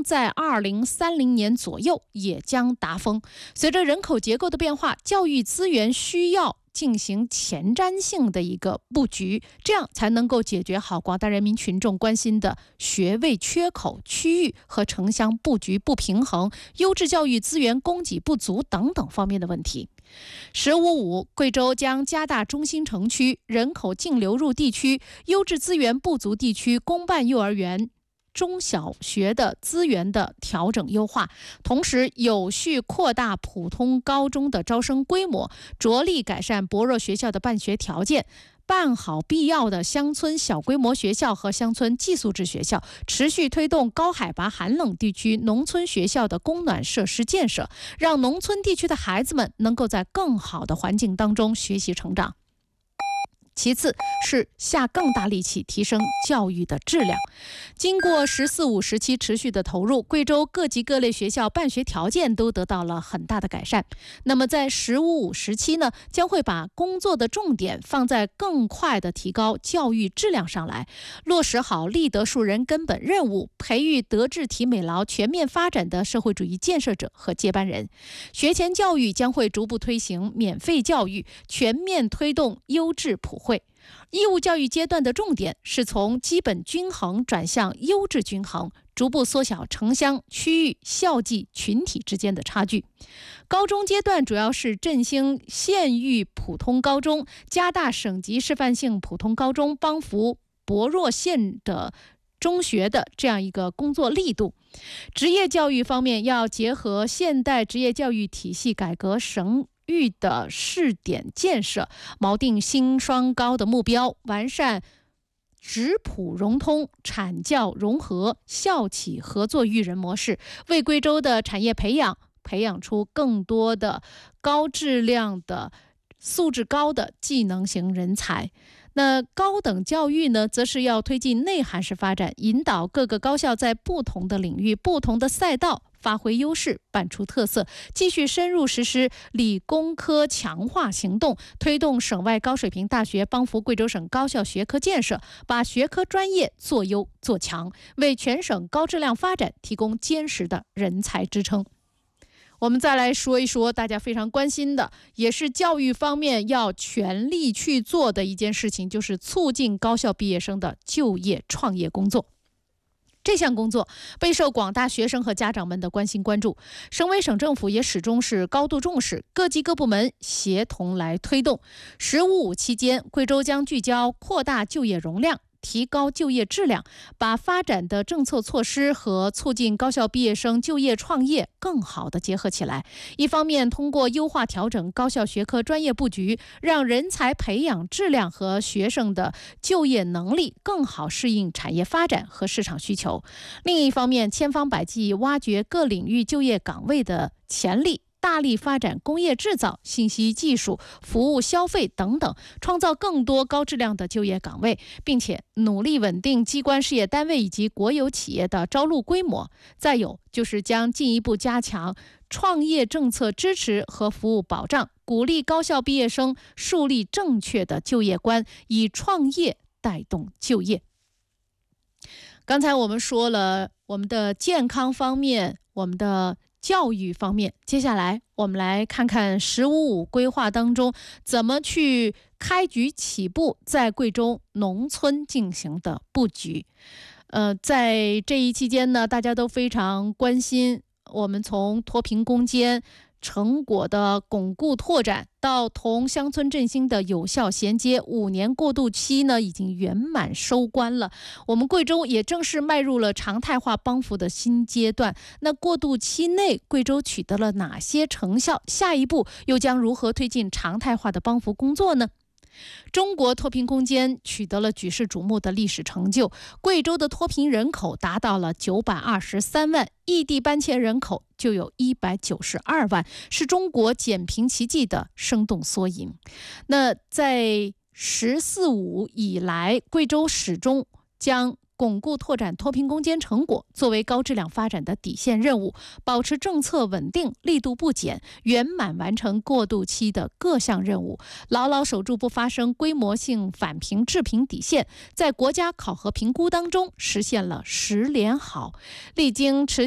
在2030年左右也将达峰。随着人口结构的变化，教育资源需要进行前瞻性的一个布局，这样才能够解决好广大人民群众关心的学位缺口、区域和城乡布局不平衡、优质教育资源供给不足等等方面的问题。“15+5”，贵州将加大中心城区、人口净流入地区、优质资源不足地区公办幼儿园、中小学的资源的调整优化，同时有序扩大普通高中的招生规模，着力改善薄弱学校的办学条件，办好必要的乡村小规模学校和乡村寄宿制学校，持续推动高海拔寒冷地区农村学校的供暖设施建设，让农村地区的孩子们能够在更好的环境当中学习成长。其次是下更大力气提升教育的质量。经过“14+5”时期持续的投入，贵州各级各类学校办学条件都得到了很大的改善。那么在“15+5”时期呢，将会把工作的重点放在更快的提高教育质量上来，落实好立德树人根本任务，培育德智体美劳全面发展的社会主义建设者和接班人。学前教育将会逐步推行免费教育，全面推动优质普惠。义务教育阶段的重点是从基本均衡转向优质均衡，逐步缩小城乡、区域、校际、群体之间的差距。高中阶段主要是振兴县域普通高中，加大省级示范性普通高中帮扶薄弱县的中学的这样一个工作力度。职业教育方面，要结合现代职业教育体系改革省域的试点建设，锚定新双高的目标，完善职普融通、产教融合、校企合作育人模式，为贵州的产业培养出更多的高质量的素质高的技能型人才。那高等教育呢，则是要推进内涵式发展，引导各个高校在不同的领域、不同的赛道发挥优势，办出特色，继续深入实施理工科强化行动，推动省外高水平大学帮扶贵州省高校学科建设，把学科专业做优做强，为全省高质量发展提供坚实的人才支撑。我们再来说一说大家非常关心的，也是教育方面要全力去做的一件事情，就是促进高校毕业生的就业创业工作。这项工作备受广大学生和家长们的关心关注，省委省政府也始终是高度重视，各级各部门协同来推动。“15+5”期间，贵州将聚焦扩大就业容量，提高就业质量，把发展的政策措施和促进高校毕业生就业创业更好地结合起来。一方面，通过优化调整高校学科专业布局，让人才培养质量和学生的就业能力更好适应产业发展和市场需求；另一方面，千方百计挖掘各领域就业岗位的潜力，大力发展工业制造、信息技术、服务消费等等，创造更多高质量的就业岗位，并且努力稳定机关事业单位以及国有企业的招录规模。再有就是将进一步加强创业政策支持和服务保障，鼓励高校毕业生树立正确的就业观，以创业带动就业。刚才我们说了我们的健康方面，我们的教育方面，接下来我们来看看“15+5”规划当中怎么去开局起步，在贵州农村进行的布局。在这一期间呢，大家都非常关心我们从脱贫攻坚成果的巩固拓展到同乡村振兴的有效衔接，5年过渡期呢已经圆满收官了。我们贵州也正式迈入了常态化帮扶的新阶段。那过渡期内，贵州取得了哪些成效？下一步又将如何推进常态化的帮扶工作呢？中国脱贫攻坚取得了举世瞩目的历史成就，贵州的脱贫人口达到了923万，异地搬迁人口就有192万，是中国减贫奇迹的生动缩影。那在“15+5”以来，贵州始终将巩固拓展脱贫攻坚成果作为高质量发展的底线任务，保持政策稳定，力度不减，圆满完成过渡期的各项任务，牢牢守住不发生规模性返贫致贫底线，在国家考核评估当中实现了10连好。历经持